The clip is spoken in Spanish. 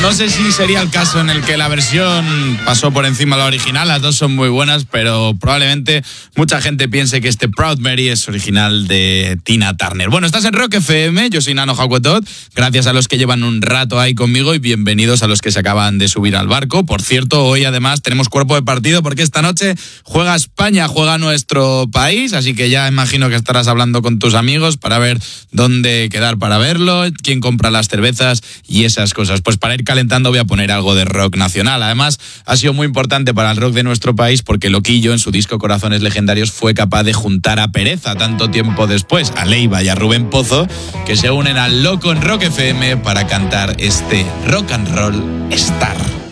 No sé si sería el caso en el que la versión pasó por encima de la original, las dos son muy buenas, pero probablemente mucha gente piense que este Proud Mary es original de Tina Turner. Bueno, estás en Rock FM, yo soy Nano Jacuetot, gracias a los que llevan un rato ahí conmigo y bienvenidos a los que se acaban de subir al barco. Por cierto, hoy además tenemos cuerpo de partido porque esta noche juega España, juega nuestro país, así que ya imagino que estarás hablando con tus amigos para ver dónde quedar para verlo, quién compra las cervezas y esas cosas. Pues para ir calentando voy a poner algo de rock nacional. Además, ha sido muy importante para el rock de nuestro país porque Loquillo en su disco Corazones Legendarios fue capaz de juntar a Pereza tanto tiempo después, a Leiva y a Rubén Pozo, que se unen al Loco en Rock FM para cantar este Rock and Roll Star.